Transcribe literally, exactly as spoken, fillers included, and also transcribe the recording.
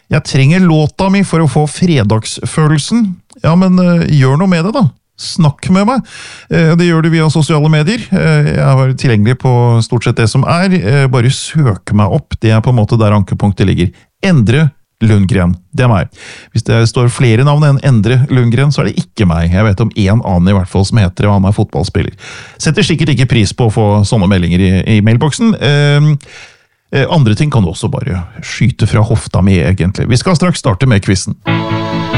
Jeg trenger låta mi for å få fredagsfølelsen. Ja, men uh, gjør noe med det da. Snakk med meg. Uh, det gjør du via sosiale medier. Uh, jeg er tilgjengelig på stort sett det som er. Uh, bare søk meg opp. Det er på en måte der ankepunktet ligger. Endre Lundgren. Det er meg. Hvis det står flere navn enn Endre Lundgren, så er det ikke meg. Jeg vet om en annen i hvert fall som heter det, og han er fotballspiller. Setter sikkert ikke pris på å få sånne meldinger i, i mailboksen. Uh, Andre ting kan du også bare skyte fra hofta med, egentlig. Vi skal straks starte med quizen.